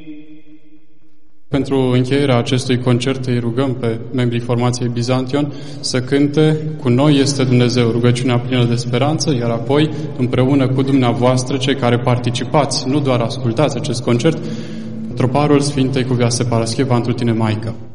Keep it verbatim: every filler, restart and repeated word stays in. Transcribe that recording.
Pentru încheierea acestui concert îi rugăm pe membrii formației Bizantion să cânte Cu noi este Dumnezeu, rugăciunea plină de speranță, iar apoi, împreună cu dumneavoastră, cei care participați, nu doar ascultați acest concert, troparul Sfintei Cuvioase Parascheva întru tine, Maică.